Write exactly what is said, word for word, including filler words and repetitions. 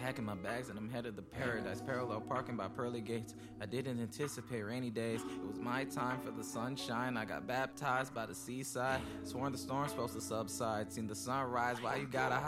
Packing my bags and I'm headed to paradise. Parallel parking by pearly gates. I didn't anticipate rainy days. It was my time for the sunshine. I got baptized by the seaside. Sworn the storm's supposed to subside. Seen the sun rise. Why you gotta hide?